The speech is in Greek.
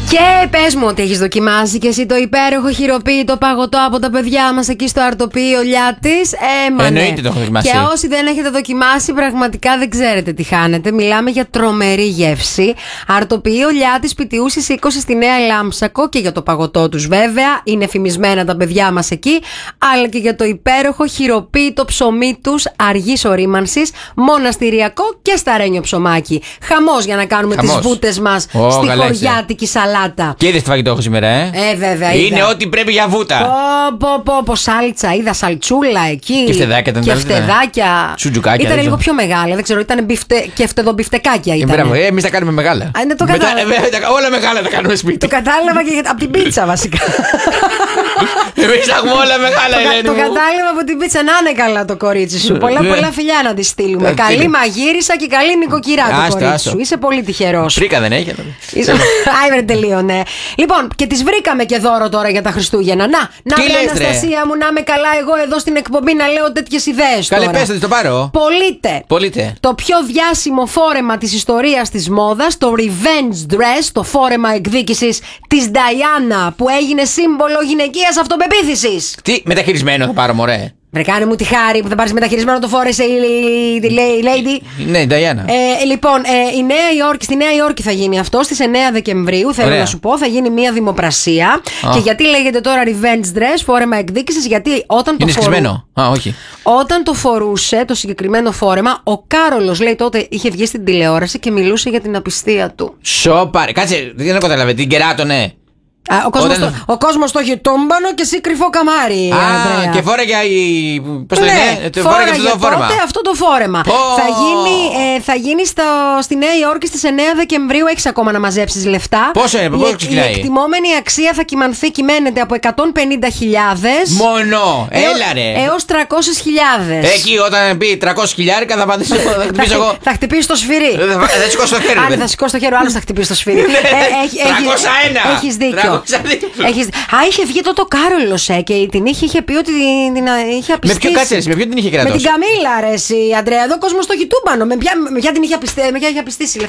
Και πες μου ότι έχεις δοκιμάσει και εσύ το υπέροχο χειροποίητο παγωτό από τα παιδιά μας εκεί στο Αρτοπείο Λιάτης. Εννοείται το έχω δοκιμάσει. Και όσοι δεν έχετε δοκιμάσει, πραγματικά δεν ξέρετε τι χάνετε. Μιλάμε για τρομερή γεύση. Αρτοπείο Λιάτης Πιτιούσης 20 στη Νέα Λάμψακο, και για το παγωτό τους βέβαια. Είναι φημισμένα τα παιδιά μας εκεί. Αλλά και για το υπέροχο χειροποίητο ψωμί τους αργής ορίμανσης, μοναστηριακό και σταρένιο ψωμάκι. Χαμός για να κάνουμε τις βούτες μας στη χωριάτικη σαλάτα. Και είδες τι φαγητό έχω σήμερα, βέβαια. Είναι ό,τι πρέπει για βούτα. Πω, σάλτσα, είδα σαλτσούλα εκεί. Και φτεδάκια ήταν. Και φτεδάκια. Σουτζουκάκια. Ήταν λίγο πιο μεγάλα, δεν ξέρω, ήταν και φτεδομπιφτεκάκια ήταν. Μπράβο, εμείς τα κάνουμε μεγάλα. Ναι, το κατάλαβα. Όλα μεγάλα τα κάνουμε σπίτι. Το κατάλαβα και από την πίτσα βασικά. Εμείς τα έχουμε όλα μεγάλα, Ελένη. Το κατάλαβα από την πίτσα. Να είναι καλά το κορίτσι σου. Πολλά φιλιά να τη στείλουμε. Καλή μαγείρισα και καλή νοικοκυρά το κορίτσι σου. Είσαι πολύ τυχερός. Φρίκα δεν έχει. Άιβρε τελείωνε. Λοιπόν, και τις βρήκαμε και δώρο τώρα για τα Χριστούγεννα. Να Αναστασία μου, να είμαι καλά εγώ εδώ στην εκπομπή να λέω τέτοιες ιδέες τώρα. Καλέ, πες, το πάρω. Πωλείται το πιο διάσημο φόρεμα της ιστορίας της μόδας, το Revenge Dress, το φόρεμα εκδίκησης της Diana, που έγινε σύμβολο γυναικείας αυτοπεποίθησης. Τι, μεταχειρισμένο θα πάρω, μωρέ. Βρε, κάνε μου τη χάρη που θα πάρεις μεταχειρισμένο, το φόρεσε η lady. Ναι, η Νταϊάννα. Λοιπόν, στη Νέα Υόρκη θα γίνει αυτό στις 9 Δεκεμβρίου. Θέλω να σου πω, θα γίνει μια δημοπρασία. Και γιατί λέγεται τώρα Revenge Dress, φόρεμα εκδίκησης? Γιατί όταν το φορούσε το συγκεκριμένο φόρεμα, ο Κάρολος, λέει, τότε είχε βγει στην τηλεόραση και μιλούσε για την απιστία του. Σοπάρε, κάτσε, δεν καταλαβαίνω, την κεράτωνε. Ο κόσμος το έχει τούμπανο και εσύ κρυφό καμάρι. Και φόρεγε πώς το λένε, φόρεγε τότε αυτό το φόρεμα. Θα γίνει στη Νέα Υόρκη στις 9 Δεκεμβρίου. Έχεις ακόμα να μαζέψεις λεφτά. Πόσο είναι, πόσο ξεκινάει? Η εκτιμόμενη αξία θα κυμαίνεται από 150.000 μόνο, έλα ρε, έως 300.000. Εκεί όταν πει 300.000 θα πατήσω εγώ. Θα χτυπήσει το σφυρί. Θα σηκώσει το χέρι. Θα σηκώσει το χέρι, ο άλλος θα χτυπήσει το σφυρί. 301. Έχεις δίκιο. Είχε βγει τότε ο Κάρολος και την είχε πει ότι την είχε απιστήσει. Με ποιο κάτσε, με ποιο την είχε κρατώσει? Με την Καμίλα, ρε, Αντρέα. Εδώ ο κόσμος το έχει τούμπανο. Με ποια την είχε απιστήσει.